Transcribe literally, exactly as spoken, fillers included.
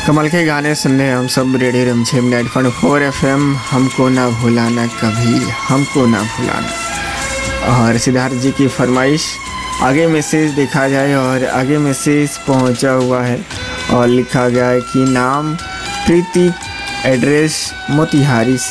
कमल के गाने सुनने हम सब रेडियो रिमझिम नाइट पॉइंट फोर एफ एम। हमको ना भुलाना कभी, हमको ना भुलाना। और सिद्धार्थ जी की फरमाइश, आगे मैसेज देखा जाए और आगे मैसेज पहुंचा हुआ है और लिखा गया है कि नाम प्रीति, एड्रेस मोतिहारी